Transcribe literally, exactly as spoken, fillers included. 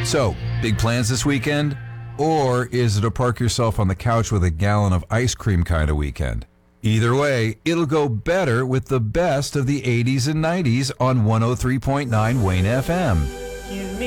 So, big plans this weekend? Or is it a park yourself on the couch with a gallon of ice cream kind of weekend? Either way, it'll go better with the best of the eighties and nineties on one oh three point nine Wayne F M.